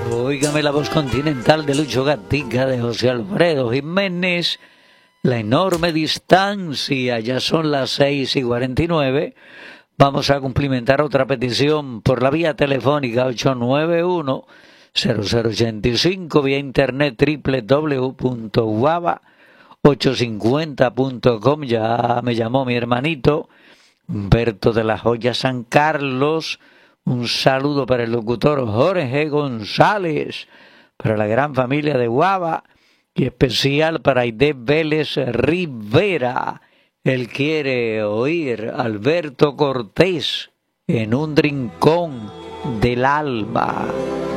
Óigame la voz continental de Lucho Gatica, de José Alfredo Jiménez. La enorme distancia, ya son las 6:49. Vamos a cumplimentar otra petición por la vía telefónica 891-0085, vía internet www.guava850.com. Ya me llamó mi hermanito Humberto de la Joya San Carlos. Un saludo para el locutor Jorge González, para la gran familia de Guava y especial para Aide Vélez Rivera. Él quiere oír a Alberto Cortés en un rincón del alma.